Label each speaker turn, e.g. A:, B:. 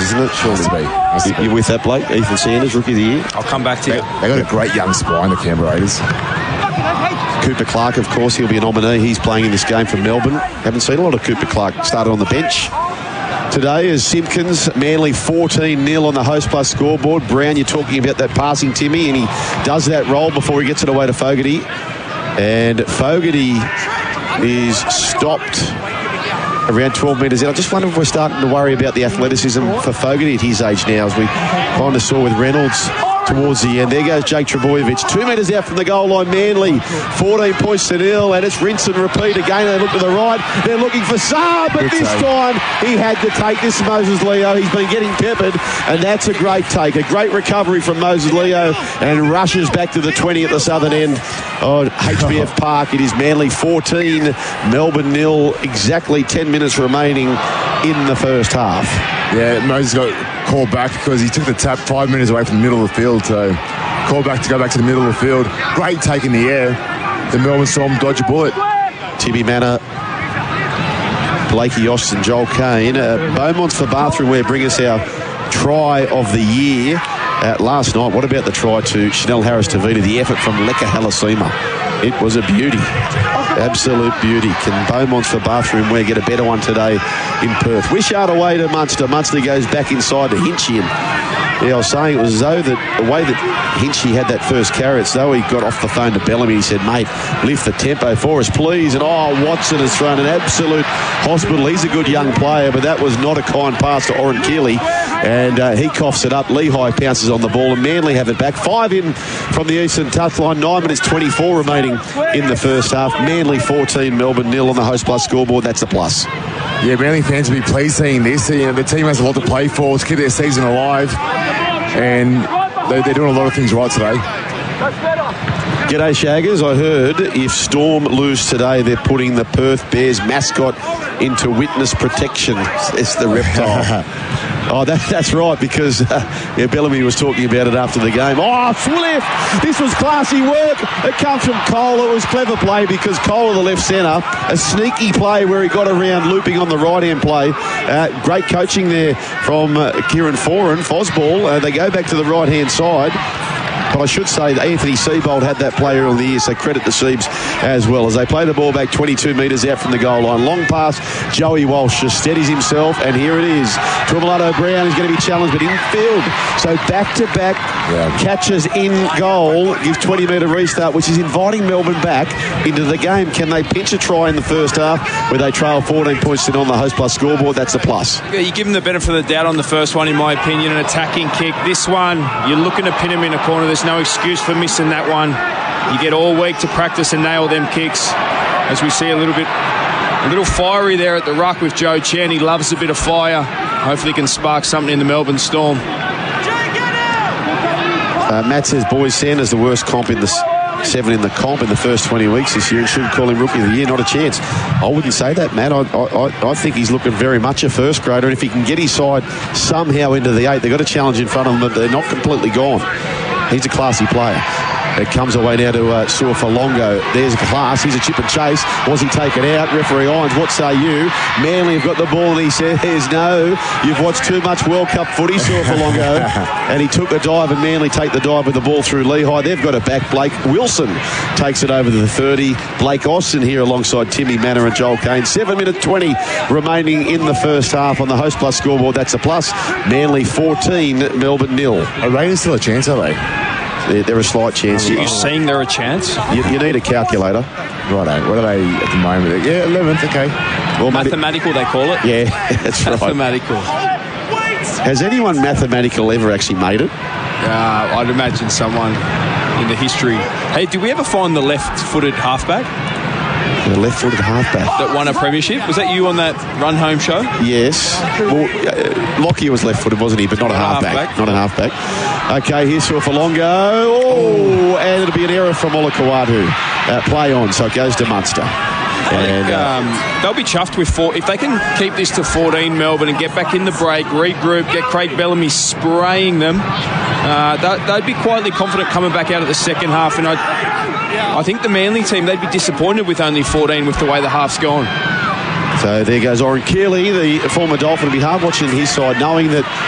A: isn't it?
B: Sure to be.
A: You with that, Blake? Ethan Sanders, Rookie of the Year?
C: I'll come back to you.
B: They got a great young spine, the Canberra Raiders.
A: Cooper Clark, of course, he'll be a nominee. He's playing in this game for Melbourne. Haven't seen a lot of Cooper Clark. Started on the bench today as Simpkins. Manly 14-0 on the Host Plus scoreboard. Brown, you're talking about that passing, Timmy, and he does that roll before he gets it away to Fogarty. And Fogarty is stopped around 12 metres out. I just wonder if we're starting to worry about the athleticism for Fogarty at his age now, as we kind of saw with Reynolds towards the end. There goes Jake Trbojevic, 2 metres out from the goal line. Manly 14 points to 0, and it's rinse and repeat again. They look to the right, they're looking for Saab, but this time he had to take this. Moses Leo, he's been getting peppered, and that's a great take, a great recovery from Moses Leo, and rushes back to the 20 at the southern end of HBF Park. It is Manly 14, Melbourne 0, exactly 10 minutes remaining in the first half.
B: Yeah, Moses got called back because he took the tap 5 minutes away from the middle of the field, so called back to go back to the middle of the field. Great take in the air. The Melbourne Storm dodge a bullet.
A: Timmy Manor, Blakey Austin, Joel Kane. Beaumont's for bathroom-wear bring us our try of the year last night. What about the try to Chanel Harris-Tavita, the effort from Leka Halasima? It was a beauty, absolute beauty. Can Beaumont's for bathroom-wear get a better one today in Perth? Wishart away to Munster. Munster goes back inside to Hinchy. Yeah, I was saying it was as though that the way that Hinchy had that first carry, it's though he got off the phone to Bellamy. He said, mate, lift the tempo for us, please. And Watson has thrown an absolute hospital. He's a good young player, but that was not a kind pass to Oren Keeley. And he coughs it up. Lehigh pounces on the ball, and Manly have it back. 5 in from the eastern touchline. 9 minutes 24 remaining in the first half. Manly 14, Melbourne 0 on the Host Plus scoreboard. That's a plus.
B: Yeah, Manly fans will be pleased seeing this. You know, the team has a lot to play for to keep their season alive, and they're doing a lot of things right today.
A: G'day, Shaggers. I heard if Storm lose today, they're putting the Perth Bears mascot into witness protection. It's the reptile. That's right, because Bellamy was talking about it after the game. Swift! This was classy work. It comes from Cole. It was clever play because Cole, the left centre, a sneaky play where he got around looping on the right-hand play. Great coaching there from Kieran Foran, Fosball. They go back to the right-hand side. But I should say that Anthony Seibold had that player of the year, so credit to Siebes as well, as they play the ball back 22 metres out from the goal line. Long pass, Joey Walsh just steadies himself, and here it is. Trumalato Brown is going to be challenged, but infield. So back-to-back catches in goal, gives 20-metre restart, which is inviting Melbourne back into the game. Can they pinch a try in the first half where they trail 14 points to 0 on the Host Plus scoreboard? That's a plus.
C: Yeah, you give them the benefit of the doubt on the first one, in my opinion, an attacking kick. This one, you're looking to pin him in a corner. There's no excuse for missing that one. You get all week to practice and nail them kicks. As we see a little fiery there at the ruck with Joe Chan. He loves a bit of fire. Hopefully he can spark something in the Melbourne Storm.
A: Matt says, boys, Sanders the worst comp in the 7 in the comp in the first 20 weeks this year and should call him Rookie of the Year. Not a chance. I wouldn't say that, Matt. I think he's looking very much a first grader, and if he can get his side somehow into the 8, they've got a challenge in front of them, but they're not completely gone. He's a classy player. It comes away now to Suafolongo. There's a class. He's a chip and chase. Was he taken out? Referee Irons, what say you? Manly have got the ball, and he says, no, you've watched too much World Cup footy, Suafolongo. And he took a dive, and Manly take the dive with the ball through Lehigh. They've got it back. Blake Wilson takes it over to the 30. Blake Austin here alongside Timmy Manor and Joel Kane. 7 minutes 20 remaining in the first half on the Host Plus scoreboard. That's a plus. Manly 14, Melbourne 0.
B: Are Raiders still a chance, are they?
A: They're a slight chance.
C: Are you saying they're a chance?
A: You need a calculator.
B: Righto. What are they at the moment? Yeah, 11th, okay.
C: Well, mathematical, they call it.
A: Yeah, that's right.
C: Mathematical.
A: Has anyone mathematical ever actually made it?
C: I'd imagine someone in the history. Hey, did we ever find the left-footed halfback?
A: The left-footed halfback
C: that won a premiership? Was that you on that run home show?
A: Yes. Well, Lockyer was left-footed, wasn't he? But not a halfback. Not a halfback. Okay, here's Suafolongo. And it'll be an error from Olakawadu. Play on, so it goes to Munster.
C: And they'll be chuffed with 4. If they can keep this to 14, Melbourne, and get back in the break, regroup, get Craig Bellamy spraying them, they'd be quietly confident coming back out of the second half. And I think the Manly team, they'd be disappointed with only 14 with the way the half's gone.
A: So there goes Oren Keeley, the former Dolphin. It'll be hard watching his side, knowing that